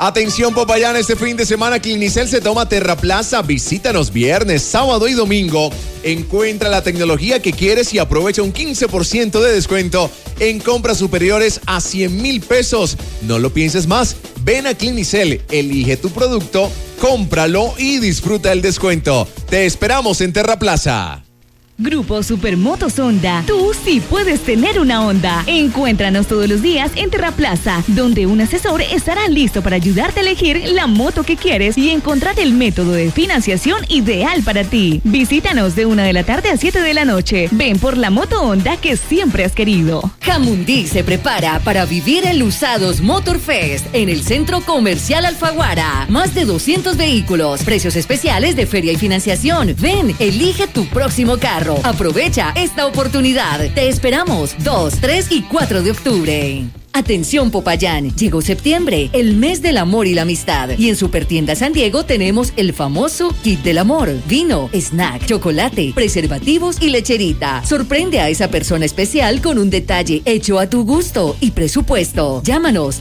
Atención Popayán, este fin de semana Clinicel se toma Terraplaza. Visítanos viernes, sábado y domingo. Encuentra la tecnología que quieres y aprovecha un 15% de descuento en compras superiores a 100,000 pesos. No lo pienses más. Ven a Clinicel, elige tu producto, cómpralo y disfruta el descuento. Te esperamos en Terraplaza. Grupo Supermotos Honda. Tú sí puedes tener una Honda. Encuéntranos todos los días en Terraplaza, donde un asesor estará listo para ayudarte a elegir la moto que quieres y encontrar el método de financiación ideal para ti. Visítanos de 1 de la tarde a 7 de la noche. Ven por la moto Honda que siempre has querido. Jamundí se prepara para vivir el Usados Motor Fest en el Centro Comercial Alfaguara. Más de 200 vehículos, precios especiales de feria y financiación. Ven, elige tu próximo carro. Aprovecha esta oportunidad. Te esperamos 2, 3 y 4 de octubre. Atención Popayán, llegó septiembre, el mes del amor y la amistad. Y en Supertienda San Diego tenemos el famoso kit del amor. Vino, snack, chocolate, preservativos y lecherita. Sorprende a esa persona especial con un detalle hecho a tu gusto y presupuesto. Llámanos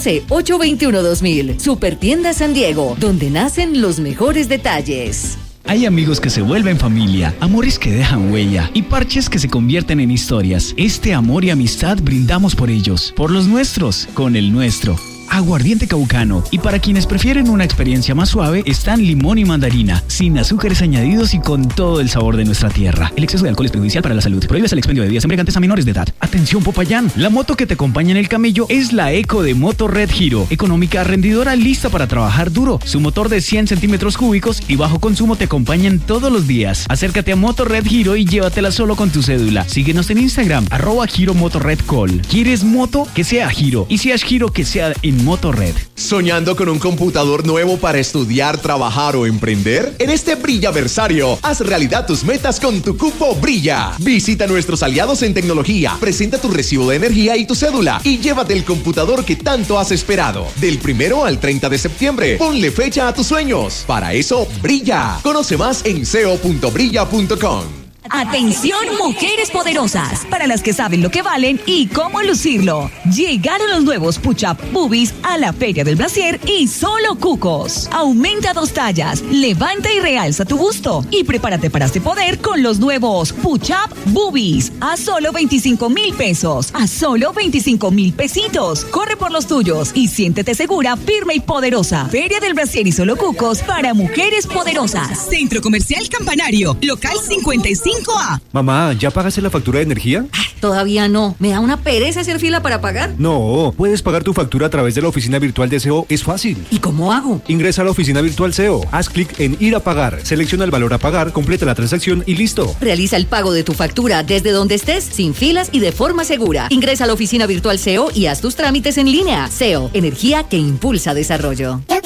312-821-2000. Supertienda San Diego, donde nacen los mejores detalles. Hay amigos que se vuelven familia, amores que dejan huella y parches que se convierten en historias. Este amor y amistad brindamos por ellos, por los nuestros, con el nuestro. Aguardiente Caucano. Y para quienes prefieren una experiencia más suave, están limón y mandarina, sin azúcares añadidos y con todo el sabor de nuestra tierra. El exceso de alcohol es perjudicial para la salud. Prohíbes el expendio de bebidas embriagantes a menores de edad. Atención Popayán, la moto que te acompaña en el camello es la Eco de Moto Red Hero. Económica, rendidora, lista para trabajar duro. Su motor de 100 centímetros cúbicos y bajo consumo te acompañan todos los días. Acércate a Moto Red Hero y llévatela solo con tu cédula. Síguenos en Instagram, @Hero Moto Red Call. ¿Quieres moto? Que sea Hero. Y si es Hero, que sea en Moto Red. ¿Soñando con un computador nuevo para estudiar, trabajar o emprender? En este Brillaversario, haz realidad tus metas con tu cupo Brilla. Visita a nuestros aliados en tecnología, presenta tu recibo de energía y tu cédula y llévate el computador que tanto has esperado. Del 1 al 30 de septiembre, ponle fecha a tus sueños. Para eso, brilla. Conoce más en seo.brilla.com. Atención mujeres poderosas, para las que saben lo que valen y cómo lucirlo. Llegaron los nuevos Push-Up Boobies a la Feria del Brasier y solo cucos. Aumenta 2 tallas, levanta y realza tu busto y prepárate para este poder con los nuevos Push-Up Boobies a solo 25,000 pesos, a solo 25,000 pesitos. Corre por los tuyos y siéntete segura, firme y poderosa. Feria del Brasier y solo cucos para mujeres poderosas. Centro Comercial Campanario, local 55A. Mamá, ¿ya pagaste la factura de energía? Todavía no. ¿Me da una pereza hacer fila para pagar? No, puedes pagar tu factura a través de la oficina virtual de SEO. Es fácil. ¿Y cómo hago? Ingresa a la oficina virtual SEO. Haz clic en ir a pagar. Selecciona el valor a pagar, completa la transacción y listo. Realiza el pago de tu factura desde donde estés, sin filas y de forma segura. Ingresa a la oficina virtual SEO y haz tus trámites en línea. SEO, energía que impulsa desarrollo.